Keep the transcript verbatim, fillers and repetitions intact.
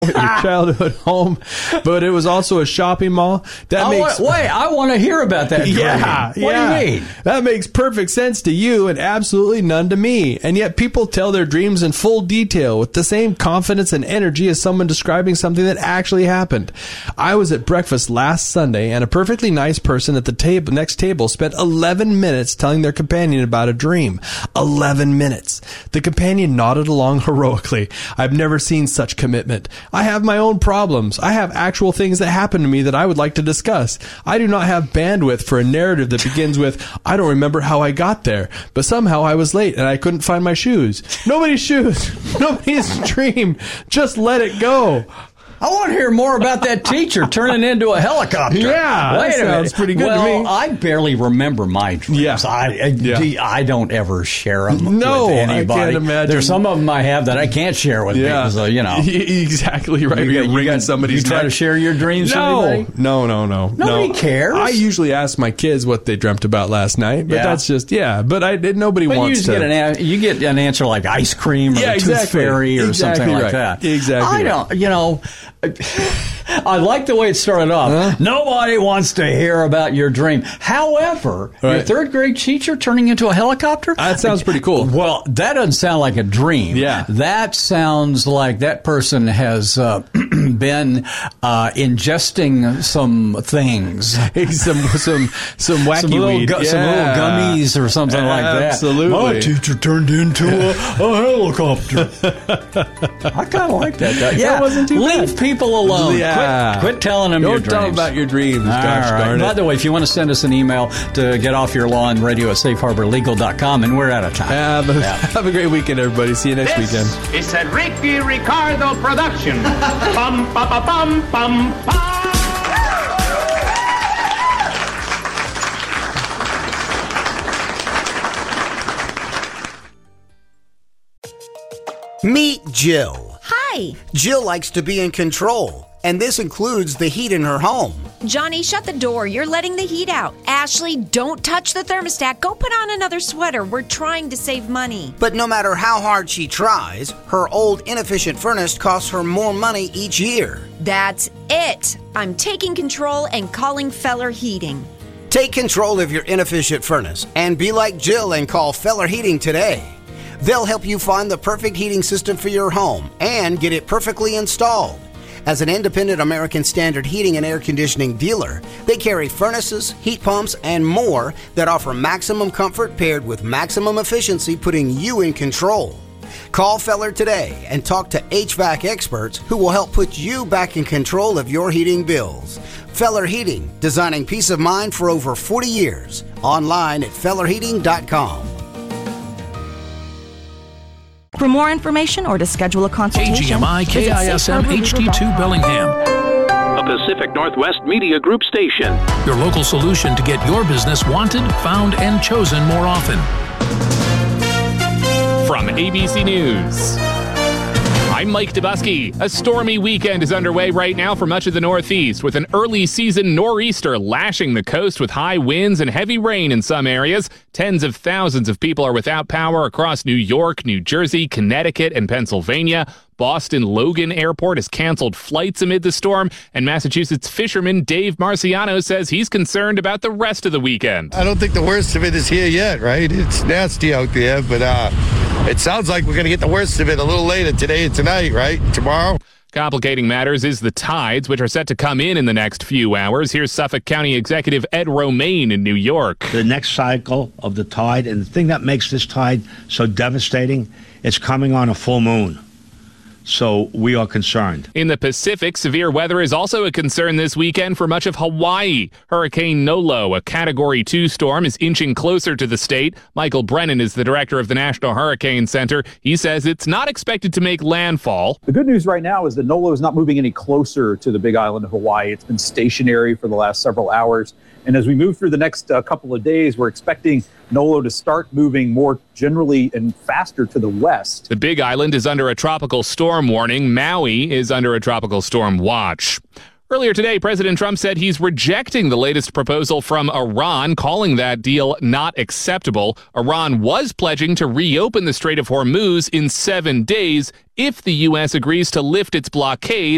your childhood home, but it was also a shopping mall. That I makes want, wait. I want to hear about that dream. Yeah, what yeah. do you mean? That makes perfect sense to you and absolutely none to me. And yet people tell their dreams in full detail with the same confidence and energy as someone describing something that actually happened. I was at breakfast last Sunday, and a perfectly nice person at the table next table spent eleven minutes telling their companion about a dream. eleven minutes. The companion nodded along heroically. I've never seen such commitment. I have my own problems. I have actual things that happen to me that I would like to discuss. I do not have bandwidth for a narrative that begins with, I don't remember how I got there, but somehow I was late and I couldn't find my shoes. Nobody's shoes. Nobody's dream. Just let it go. I want to hear more about that teacher turning into a helicopter. Yeah, Wait that a sounds minute. pretty good well, to me. I barely remember my dreams. Yeah. I, I, Yeah. I don't ever share them No, with I anybody. can't imagine. There's some of them I have that I can't share with Yeah. people. So, you know. Exactly right. You, You're you, ringing got, somebody's you try neck. to share your dreams No, with anybody? no, no, no. Nobody no. cares. I usually ask my kids what they dreamt about last night, but Yeah. that's just, yeah, but I nobody But you, wants just to. get an, an- you get an answer like ice cream or Yeah, a tooth exactly. fairy or Exactly something like right. that. Exactly I right. don't, you know, I like the way it started off. Huh? Nobody wants to hear about your dream. However, your Right. third grade teacher turning into a helicopter? That sounds pretty cool. Well, that doesn't sound like a dream. Yeah. That sounds like that person has uh, been uh, ingesting some things. some some some wacky Some little, weed. gu- yeah. some little gummies or something like that. Absolutely. My teacher turned into a, a helicopter. I kind of like that. Though. Yeah, wasn't too leave bad. people alone. Yeah. Quit, quit telling them Don't your tell them dreams. about your dreams. All Gosh right. darn it. By the way, if you want to send us an email to get off your lawn, radio at safe harbor legal dot com, and we're out of time. Have a, Yeah. have a great weekend, everybody. See you next This weekend. is a Ricky Ricardo production. Bum, ba, ba, bum, bum, bum. Meet Jill. Hi. Jill likes to be in control, and this includes the heat in her home. Johnny, shut the door. You're letting the heat out. Ashley, don't touch the thermostat. Go put on another sweater. We're trying to save money. But no matter how hard she tries, her old inefficient furnace costs her more money each year. That's it. I'm taking control and calling Feller Heating. Take control of your inefficient furnace and be like Jill and call Feller Heating today. They'll help you find the perfect heating system for your home and get it perfectly installed. As an independent American Standard heating and air conditioning dealer, they carry furnaces, heat pumps, and more that offer maximum comfort paired with maximum efficiency, putting you in control. Call Feller today and talk to H V A C experts who will help put you back in control of your heating bills. Feller Heating, designing peace of mind for over forty years. Online at feller heating dot com. For more information or to schedule a consultation, A G M I K I S M H D two Bellingham, A Pacific Northwest Media Group station. your local solution to get your business wanted, found, and chosen more often. From A B C News, I'm Mike Dubusky. A stormy weekend is underway right now for much of the Northeast, with an early season nor'easter lashing the coast with high winds and heavy rain in some areas. Tens of thousands of people are without power across New York, New Jersey, Connecticut, and Pennsylvania. Boston Logan Airport has canceled flights amid the storm, and Massachusetts fisherman Dave Marciano says he's concerned about the rest of the weekend. I don't think the worst of it is here yet, right? It's nasty out there, but uh, it sounds like we're going to get the worst of it a little later today and tonight, right? Tomorrow. Complicating matters is the tides, which are set to come in in the next few hours. Here's Suffolk County Executive Ed Romaine in New York. The next cycle of the tide, and the thing that makes this tide so devastating, it's coming on a full moon. So we are concerned. In the Pacific, severe weather is also a concern this weekend for much of Hawaii. Hurricane Nolo, a Category two storm, is inching closer to the state. Michael Brennan is the director of the National Hurricane Center. He says it's not expected to make landfall. The good news right now is that Nolo is not moving any closer to the big island of Hawaii. It's been stationary for the last several hours. And as we move through the next uh, couple of days, we're expecting Nolo to start moving more generally and faster to the west. The Big Island is under a tropical storm warning. Maui is under a tropical storm watch. Earlier today, President Trump said he's rejecting the latest proposal from Iran, calling that deal not acceptable. Iran was pledging to reopen the Strait of Hormuz in seven days if the U S agrees to lift its blockade